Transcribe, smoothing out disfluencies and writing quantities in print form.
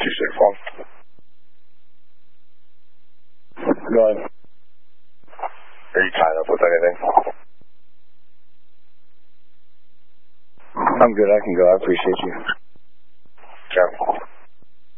去水荒。Go ahead. Are you tied up with anything? I'm good. I can go. I appreciate you. Okay.